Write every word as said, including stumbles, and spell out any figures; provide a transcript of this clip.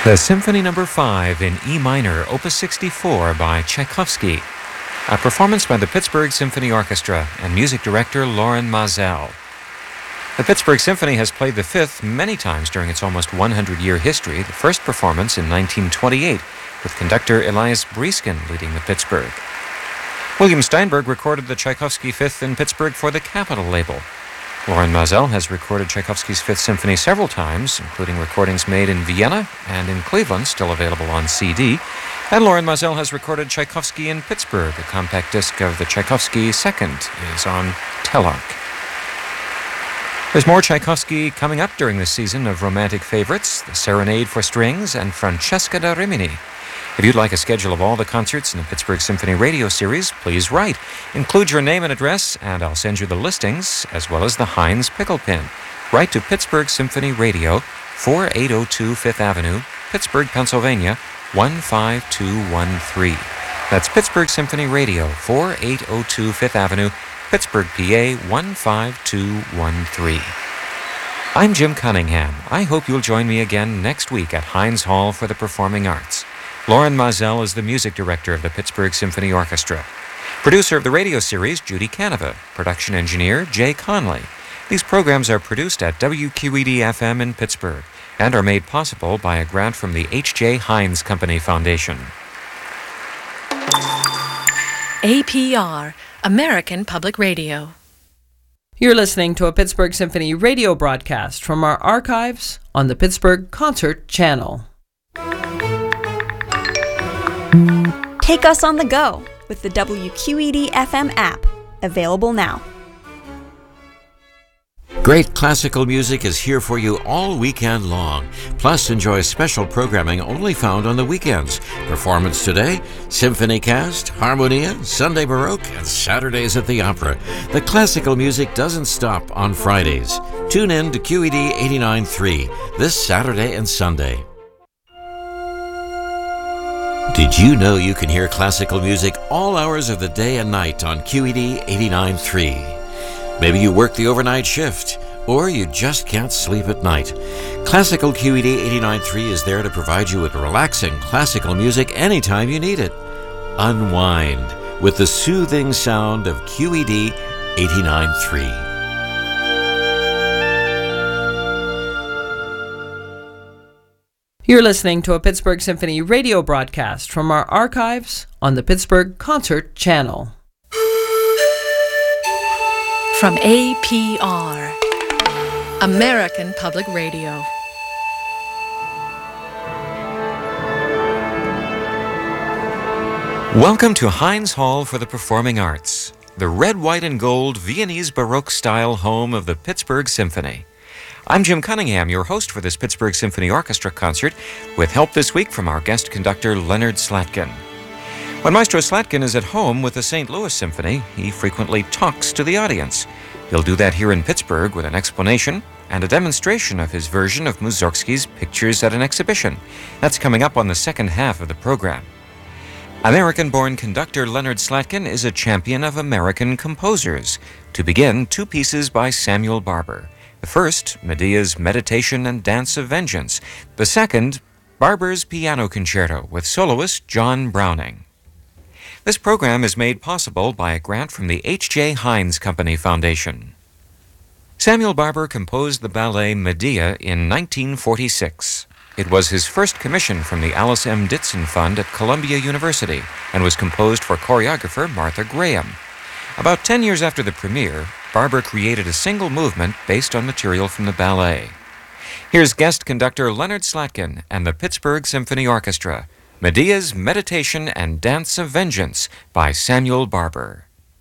The Symphony Number five in E minor, Opus sixty-four by Tchaikovsky. A performance by the Pittsburgh Symphony Orchestra and music director Loren Maazel. The Pittsburgh Symphony has played the Fifth many times during its almost one hundred year history, the first performance in nineteen twenty-eight, with conductor Elias Briesken leading the Pittsburgh. William Steinberg recorded the Tchaikovsky Fifth in Pittsburgh for the Capitol label. Loren Maazel has recorded Tchaikovsky's Fifth Symphony several times, including recordings made in Vienna and in Cleveland, still available on C D. And Loren Maazel has recorded Tchaikovsky in Pittsburgh. A compact disc of the Tchaikovsky Second is on Tellark. There's more Tchaikovsky coming up during this season of romantic favorites, the Serenade for Strings and Francesca da Rimini. If you'd like a schedule of all the concerts in the Pittsburgh Symphony radio series, please write. Include your name and address, and I'll send you the listings, as well as the Heinz pickle pin. Write to Pittsburgh Symphony Radio, forty-eight oh two Fifth Avenue, Pittsburgh, Pennsylvania, one five two one three. That's Pittsburgh Symphony Radio, forty-eight oh two Fifth Avenue, Pittsburgh, P A, one five two one three. I'm Jim Cunningham. I hope you'll join me again next week at Heinz Hall for the Performing Arts. Loren Maazel is the music director of the Pittsburgh Symphony Orchestra. Producer of the radio series, Judy Canova. Production engineer, Jay Conley. These programs are produced at W Q E D F M in Pittsburgh and are made possible by a grant from the H J. Heinz Company Foundation. A P R, American Public Radio. You're listening to a Pittsburgh Symphony radio broadcast from our archives on the Pittsburgh Concert Channel. Take us on the go with the W Q E D F M app, available now. Great classical music is here for you all weekend long. Plus, enjoy special programming only found on the weekends. Performance today, Symphony Cast, Harmonia, Sunday Baroque, and Saturdays at the Opera. The classical music doesn't stop on Fridays. Tune in to Q E D eighty-nine point three this Saturday and Sunday. Did you know you can hear classical music all hours of the day and night on Q E D eighty-nine point three? Maybe you work the overnight shift, or you just can't sleep at night. Classical Q E D eighty-nine point three is there to provide you with relaxing classical music anytime you need it. Unwind with the soothing sound of Q E D eighty-nine point three. You're listening to a Pittsburgh Symphony radio broadcast from our archives on the Pittsburgh Concert Channel. From A P R, American Public Radio. Welcome to Heinz Hall for the Performing Arts, the red, white, and gold Viennese Baroque-style home of the Pittsburgh Symphony. I'm Jim Cunningham, your host for this Pittsburgh Symphony Orchestra concert, with help this week from our guest conductor, Leonard Slatkin. When Maestro Slatkin is at home with the Saint Louis Symphony, he frequently talks to the audience. He'll do that here in Pittsburgh with an explanation and a demonstration of his version of Mussorgsky's Pictures at an Exhibition. That's coming up on the second half of the program. American-born conductor Leonard Slatkin is a champion of American composers. To begin, two pieces by Samuel Barber. The first, Medea's Meditation and Dance of Vengeance. The second, Barber's Piano Concerto with soloist John Browning. This program is made possible by a grant from the H J. Heinz Company Foundation. Samuel Barber composed the ballet Medea in nineteen forty-six. It was his first commission from the Alice M. Ditson Fund at Columbia University and was composed for choreographer Martha Graham. About ten years after the premiere, Barber created a single movement based on material from the ballet. Here's guest conductor Leonard Slatkin and the Pittsburgh Symphony Orchestra, Medea's Meditation and Dance of Vengeance by Samuel Barber.